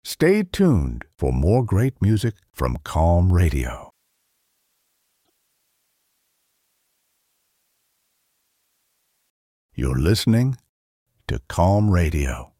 Stay tuned for more great music from Calm Radio. You're listening to Calm Radio.